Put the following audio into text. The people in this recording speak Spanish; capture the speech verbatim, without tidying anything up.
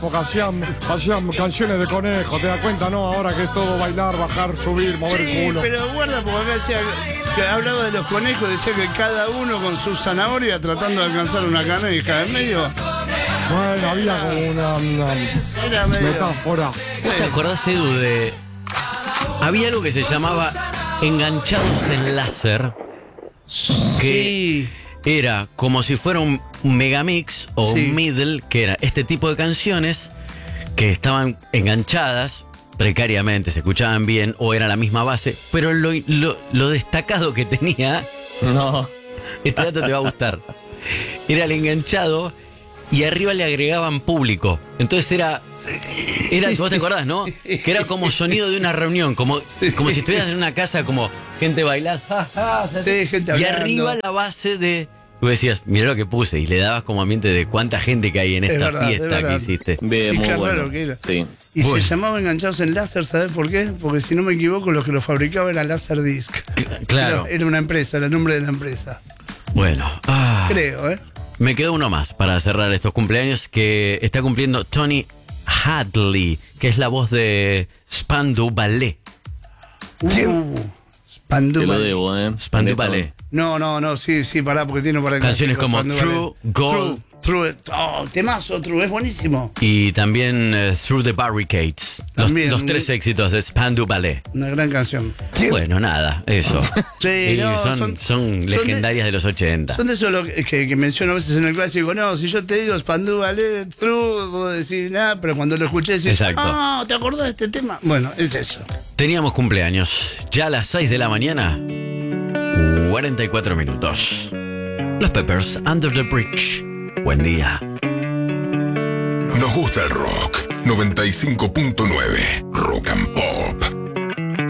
porque hacían, hacían canciones de conejo, ¿te das cuenta, no? Ahora que es todo bailar, bajar, subir, mover Sí, el culo. pero guarda, porque acá decía que hablaba de los conejos, decía que cada uno con su zanahoria tratando de alcanzar una caneja en medio. Bueno, había como una, una Era medio. metáfora. ¿Vos te acordás, Edu, de... Había algo que se llamaba enganchados en láser, que Sí. era como si fuera un megamix o Sí. un middle, que era este tipo de canciones que estaban enganchadas precariamente, se escuchaban bien o era la misma base, pero lo, lo, lo destacado que tenía, No. este dato te va a gustar, era el enganchado y arriba le agregaban público. Entonces era, era, vos te acordás, ¿no? Que era como sonido de una reunión, como, como si estuvieras en una casa, como gente bailando. Ja, ja, Sí, gente y hablando. arriba la base de... Tú decías, mirá lo que puse, y le dabas como ambiente de cuánta gente que hay en Es esta verdad, es fiesta que verdad. hiciste. Bien, Sí, muy qué bueno. raro que era. Sí. Y Bueno. se llamaba enganchados en láser, ¿sabes por qué? Porque si no me equivoco, los que lo fabricaban era Laserdisc. Claro. Era, era una empresa, era el nombre de la empresa. Bueno, ah, Creo, ¿eh? me quedó uno más para cerrar estos cumpleaños que está cumpliendo Tony Hadley, que es la voz de Spandau Ballet. Uh, Spandau Te lo Ballet. debo, ¿eh? Spandau Neta. Ballet. No, no, no, sí, sí, pará, porque tiene para Canciones como Spandau True, Ballet. Gold. True, True, oh, temazo, True, es buenísimo. Y también eh, Through the Barricades. Los, También. los tres éxitos de Spandau Ballet. Una gran canción. Bueno, nada, eso. Sí, Y no, son, son- son son de- legendarias de, los ochenta. Son de esos lo que, que, que menciono a veces en el clásico. No, si yo te digo Spandau Ballet, True, vos decís nada, pero cuando lo escuché decís, Exacto. ah, ¿te acordás de este tema? Bueno, es eso. Teníamos cumpleaños. Ya a las seis de la mañana, cuarenta y cuatro minutos. Los Peppers, Under the Bridge. Buen día. Nos gusta el rock. noventa y cinco punto nueve Rock and Pop.